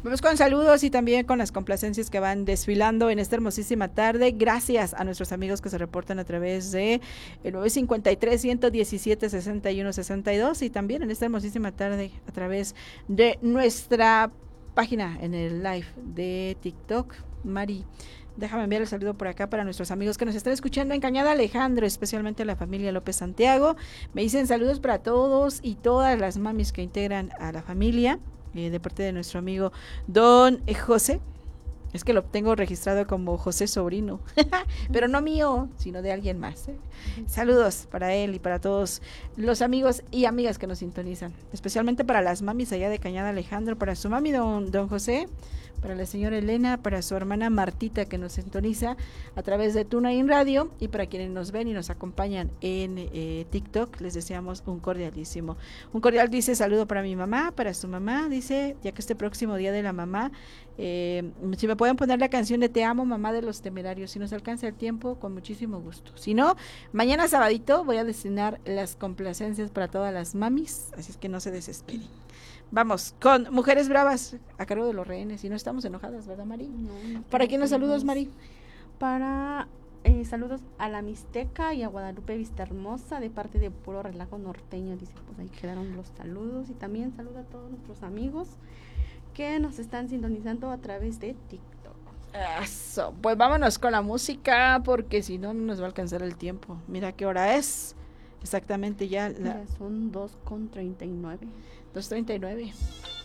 Vamos con saludos y también con las complacencias que van desfilando en esta hermosísima tarde. Gracias a nuestros amigos que se reportan a través de el 953-117-6162 y también en esta hermosísima tarde a través de nuestra página en el live de TikTok. Mari, déjame enviar el saludo por acá para nuestros amigos que nos están escuchando en Cañada Alejandro, especialmente a la familia López Santiago. Me dicen saludos para todos y todas las mamis que integran a la familia, de parte de nuestro amigo Don José. Es que lo tengo registrado como José Sobrino, pero no mío, sino de alguien más. Saludos para él y para todos los amigos y amigas que nos sintonizan, especialmente para las mamis allá de Cañada Alejandro, para su mami don José, para la señora Elena, para su hermana Martita que nos sintoniza a través de TuneIn Radio y para quienes nos ven y nos acompañan en TikTok, les deseamos un cordial dice saludo para mi mamá, para su mamá, dice, ya que este próximo día de la mamá, si me pueden poner la canción de Te amo mamá de Los Temerarios, si nos alcanza el tiempo, con muchísimo gusto. Si no, mañana sabadito voy a destinar las complacencias para todas las mamis, así es que no se desesperen. Vamos con Mujeres Bravas a cargo de los rehenes, y no estamos enojadas, ¿verdad, Mari? No. ¿Para quién los saludos, Mari? Para saludos a la Mixteca y a Guadalupe Vista Hermosa de parte de Puro Relajo Norteño, dice, pues ahí quedaron los saludos, y también saludo a todos nuestros amigos que nos están sintonizando a través de TikTok. Eso, pues vámonos con la música porque si no, no nos va a alcanzar el tiempo. Mira qué hora es, exactamente ya son 2:39. 2:39.